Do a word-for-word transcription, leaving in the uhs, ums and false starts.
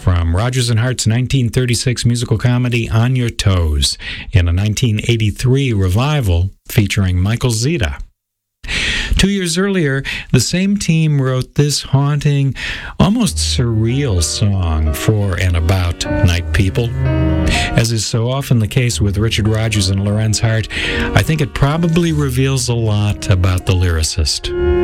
from Rodgers and Hart's nineteen thirty-six musical comedy On Your Toes in a nineteen eighty-three revival featuring Michael Zita. Two years earlier, the same team wrote this haunting, almost surreal song for and about night people. As is so often the case with Richard Rodgers and Lorenz Hart, I think it probably reveals a lot about the lyricist.